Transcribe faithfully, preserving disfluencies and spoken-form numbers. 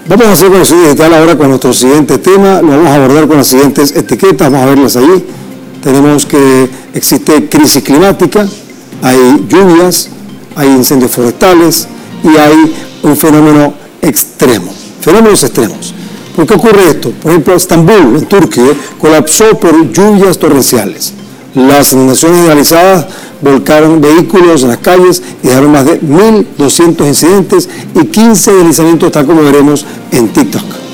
Vamos a hacer Conexión Digital ahora con nuestro siguiente tema. Lo vamos a abordar con las siguientes etiquetas, vamos a verlas ahí. Tenemos que existe crisis climática, hay lluvias, hay incendios forestales y hay un fenómeno extremo, fenómenos extremos. ¿Por qué ocurre esto? Por ejemplo, Estambul, en Turquía, colapsó por lluvias torrenciales. Las inundaciones generalizadas volcaron vehículos en las calles y dejaron más de mil doscientos incidentes y quince deslizamientos, tal como veremos en TikTok.